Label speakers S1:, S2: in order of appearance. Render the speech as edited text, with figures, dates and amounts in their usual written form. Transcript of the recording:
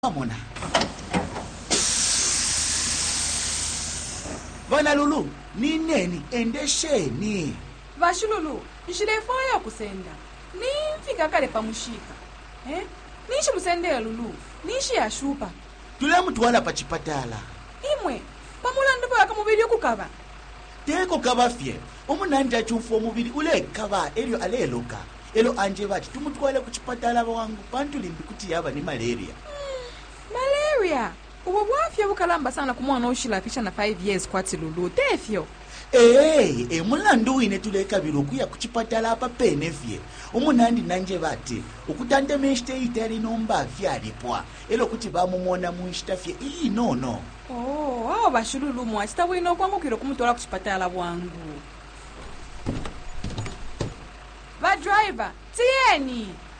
S1: Mona. Vana Lulu, ni neni endesheni.
S2: Vashululu, nshilefaya kusenda. Nimfika kale pamushika. Nishi musendela Lulu, nishi yashupa.
S1: Tule mutwala pa chipatala.
S2: Imwe, pamulando paka mubili okukaba.
S1: Teko kabafye, omunandi achumfu omubili ule kaba elio aleloka. Elo anje bati tumutwale ku chipatala wangu pantulimbi kuti yaba ni malaria.
S2: Malaria? Uwo bwafya bukalamba sana kumwana oshilapisha na 5 years kwati Lulu, tefyo.
S1: Mulandu ine tuleka biruku ya kuchipatala apa penefye. Omunandi nanje bati ukutande meshte itali nomba vyalipwa. Elo kuti bamumona muishtafye no.
S2: Awo bashululu mwachita bwino kwangu kiro kumutola kuchipatala bwangu. Va driver, tieni!